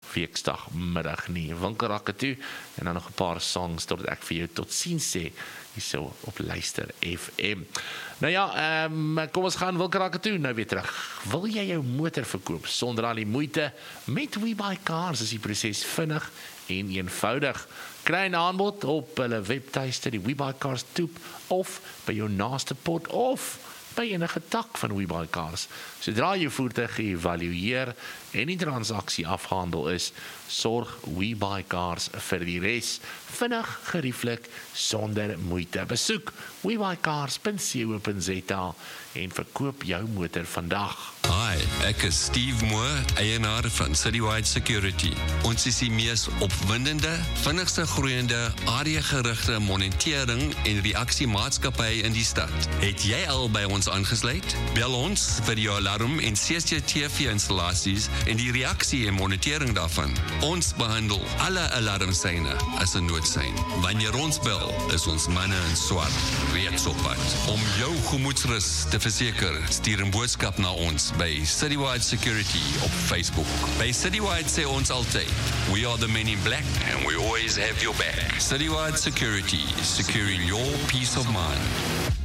Weksdagmiddag nie. Winkelrakke toe, en dan nog 'n paar songs totdat ek vir jou tot ziens sê, hierso op Luister FM. Nou ja, kom ons gaan winkelrakke toe, nou weer terug. Wil jy jou motor verkoop sonder al die moeite? Met WeBuyCars is die proses vinnig en eenvoudig. Kry 'n aanbod op hulle webtuiste, die WeBuyCars toep, of by jou naaste pot, of by enige tak van WeBuyCars. Sodra jou voertuig geëvalueer en die transaksie afgehandel is, sorg WeBuyCars vir die res. Vinnig, gerieflik, sonder moeite. Besoek webuycars.co.za en verkoop jou motor vandag. Hi, ek is Steve Moore, eienaar van Citywide Security. Ons is die mees opwindende, vinnigste groeiende, areagerigte monitering en reaksiemaatskappy in die stad. Het jy al by ons aangesluit? Bel ons vir jou alarm en CCTV-installasies en die reaksie en monitering daarvan. Ons behandel alle alarmsyne as 'n noodsein. Wanneer ons bel, is ons manne in swart reeds op pad. Om jou gemoedsrus te verseker, stuur 'n boodskap na ons by Citywide Security op Facebook. By Citywide sê ons altyd, we are the men in black and we always have your back. Citywide Security, securing your peace of mind.